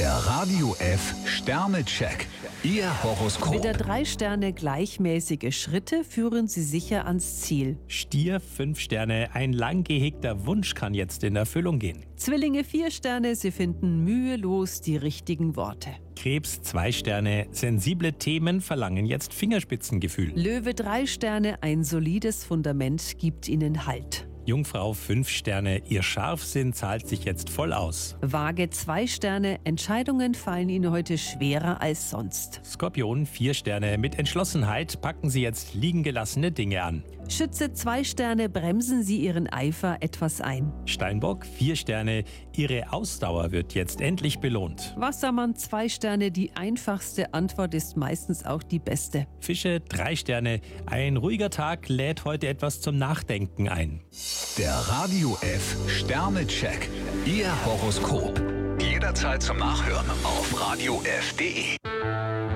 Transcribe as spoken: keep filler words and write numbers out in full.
Der Radio F Sternecheck. Ihr Horoskop. Widder, drei Sterne, gleichmäßige Schritte führen Sie sicher ans Ziel. Stier, fünf Sterne, ein lang gehegter Wunsch kann jetzt in Erfüllung gehen. Zwillinge, vier Sterne, Sie finden mühelos die richtigen Worte. Krebs, zwei Sterne, sensible Themen verlangen jetzt Fingerspitzengefühl. Löwe, drei Sterne, ein solides Fundament gibt Ihnen Halt. Jungfrau, fünf Sterne, ihr Scharfsinn zahlt sich jetzt voll aus. Waage, zwei Sterne, Entscheidungen fallen Ihnen heute schwerer als sonst. Skorpion, vier Sterne, mit Entschlossenheit packen Sie jetzt liegen gelassene Dinge an. Schütze, zwei Sterne, bremsen Sie Ihren Eifer etwas ein. Steinbock, vier Sterne, Ihre Ausdauer wird jetzt endlich belohnt. Wassermann, zwei Sterne, die einfachste Antwort ist meistens auch die beste. Fische, drei Sterne, ein ruhiger Tag lädt heute etwas zum Nachdenken ein. Der Radio F Sternecheck. Ihr Horoskop. Jederzeit zum Nachhören auf radio f punkt de.